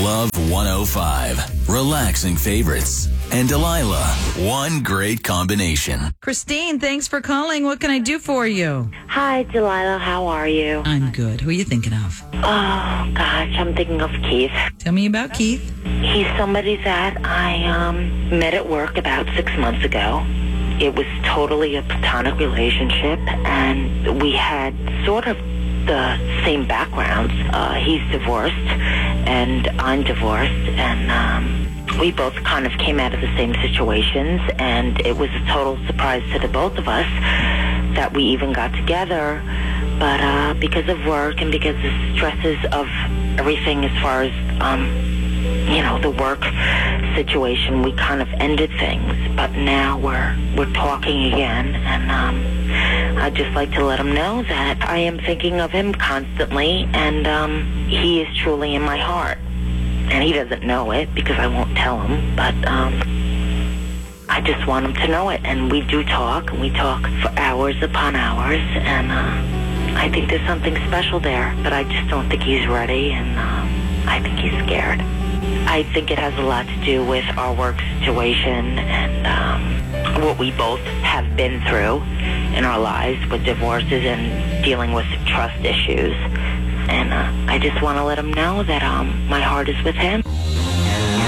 Love 105. Relaxing favorites. And Delilah. One great combination. Christine, thanks for calling. What can I do for you? Hi, Delilah. How are you? I'm good. Who are you thinking of? Oh, gosh. I'm thinking of Keith. Tell me about Keith. He's somebody that I met at work about 6 months ago. It was totally a platonic relationship, and we had sort of the same backgrounds. He's divorced, and I'm divorced, and we both kind of came out of the same situations, and it was a total surprise to the both of us that we even got together. But because of work and because the stresses of everything as far as, the work situation, we kind of ended things. But now we're talking again, and I'd just like to let him know that I am thinking of him constantly, and he is truly in my heart. And he doesn't know it because I won't tell him, but I just want him to know it. And we do talk, and we talk for hours upon hours, and I think there's something special there, but I just don't think he's ready, and I think he's scared. I think it has a lot to do with our work situation and what we both have been through in our lives with divorces and dealing with trust issues. And I just want to let him know that my heart is with him.